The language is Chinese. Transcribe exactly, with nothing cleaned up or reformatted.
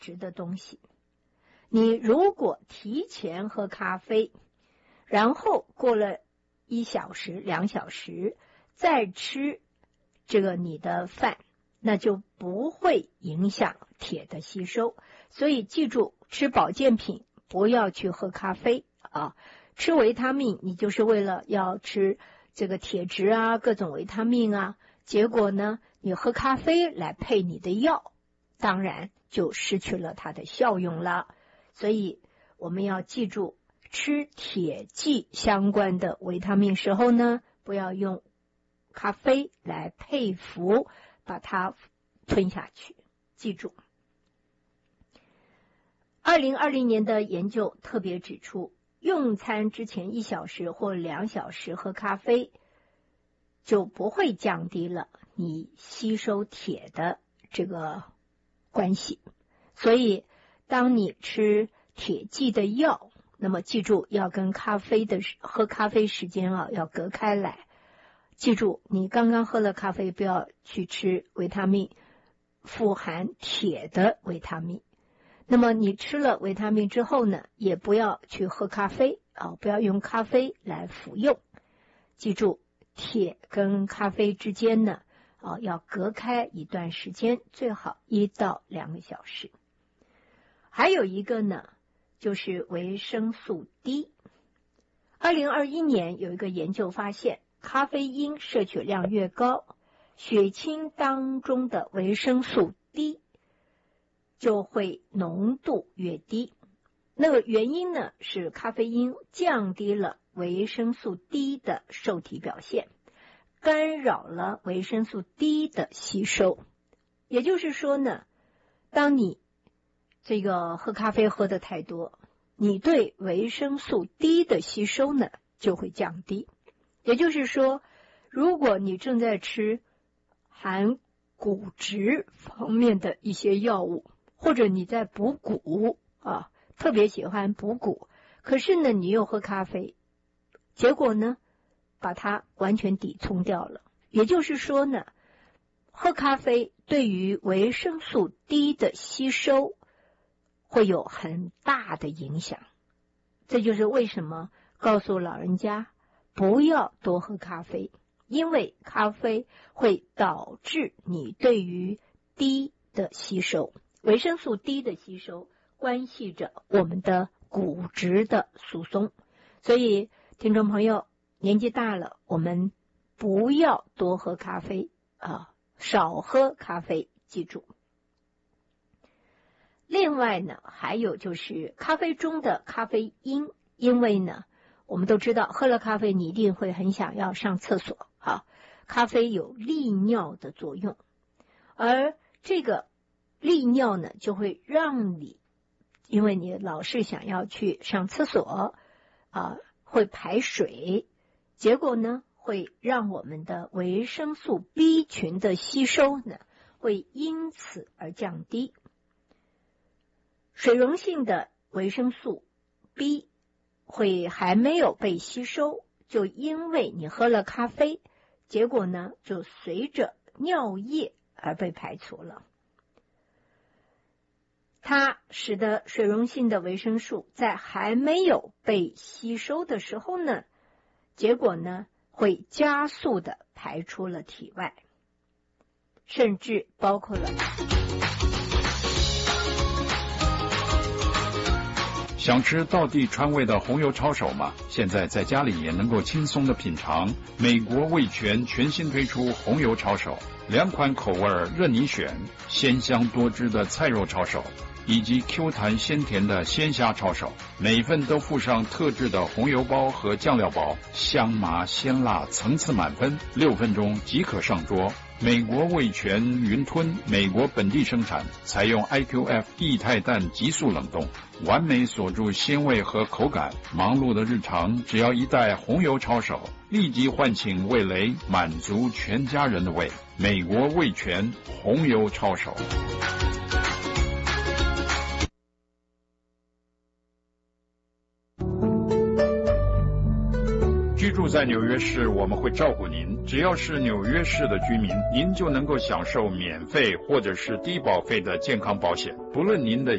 质的东西。你如果提前喝咖啡，然后过了一小时、两小时再吃这个你的饭，那就不会影响铁的吸收。所以记住，吃保健品不要去喝咖啡啊。吃维他命，你就是为了要吃这个铁质啊，各种维他命啊，结果呢，你喝咖啡来配你的药，当然就失去了它的效用了。所以我们要记住，吃铁剂相关的维他命时候呢，不要用咖啡来配服，把它吞下去。记住，二零二零年的研究特别指出，用餐之前一小时或两小时喝咖啡，就不会降低了你吸收铁的这个关系。所以当你吃铁剂的药，那么记住要跟咖啡的喝咖啡时间啊要隔开来。记住，你刚刚喝了咖啡，不要去吃维他命，富含铁的维他命。那么你吃了维他命之后呢，也不要去喝咖啡啊，不要用咖啡来服用。记住，铁跟咖啡之间呢，啊，要隔开一段时间，最好一到两个小时。还有一个呢，就是维生素 D。二零二一年有一个研究发现，咖啡因摄取量越高，血清当中的维生素 D就会浓度越低。那个原因呢，是咖啡因降低了维生素 D 的受体表现，干扰了维生素 D 的吸收。也就是说呢，当你这个喝咖啡喝的太多，你对维生素 D 的吸收呢就会降低。也就是说，如果你正在吃含骨质方面的一些药物，或者你在补骨啊，特别喜欢补骨，可是呢你又喝咖啡，结果呢把它完全抵冲掉了。也就是说呢，喝咖啡对于维生素 D 的吸收会有很大的影响。这就是为什么告诉老人家不要多喝咖啡，因为咖啡会导致你对于 D 的吸收，维生素 D 的吸收关系着我们的骨质的疏松。所以听众朋友，年纪大了，我们不要多喝咖啡啊，少喝咖啡，记住。另外呢，还有就是咖啡中的咖啡因，因为呢我们都知道喝了咖啡你一定会很想要上厕所啊，咖啡有利尿的作用，而这个利尿呢就会让你，因为你老是想要去上厕所啊，会排水，结果呢会让我们的维生素 B 群的吸收呢会因此而降低。水溶性的维生素 B 会还没有被吸收，就因为你喝了咖啡，结果呢就随着尿液而被排除了。它使得水溶性的维生素在还没有被吸收的时候呢，结果呢会加速的排出了体外，甚至包括了。 想吃道地川味的红油抄手吗？现在在家里也能够轻松的品尝。美国味全全新推出红油抄手，两款口味任你选，鲜香多汁的菜肉抄手，以及 Q 弹鲜甜的鲜虾抄手，每一份都附上特制的红油包和酱料包，香麻鲜辣层次满分，六分钟即可上桌。美国味全云吞，美国本地生产，采用 I Q F 液态氮急速冷冻，完美锁住鲜味和口感。忙碌的日常，只要一袋红油抄手，立即唤醒味蕾，满足全家人的胃。美国味全红油抄手。居住在纽约市，我们会照顾您。只要是纽约市的居民，您就能够享受免费或者是低保费的健康保险，不论您的